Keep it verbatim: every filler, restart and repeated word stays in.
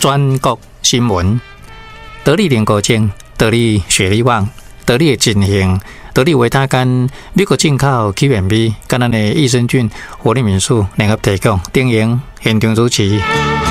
全国新闻，得力联国证，得力雪力旺，得力的进行，得力维他干，美国进口 Q M B， 跟咱的益生菌活力民宿联合提供，丁营现场主持。